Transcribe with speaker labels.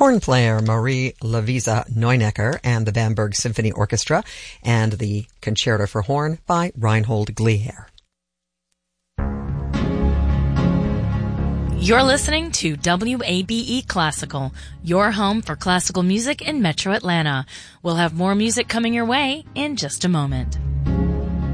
Speaker 1: horn player Marie Lavisa Neunecker and the Bamberg Symphony Orchestra, and the Concerto for Horn by Reinhold Gliher.
Speaker 2: You're listening to WABE Classical, your home for classical music in Metro Atlanta. We'll have more music coming your way in just a moment.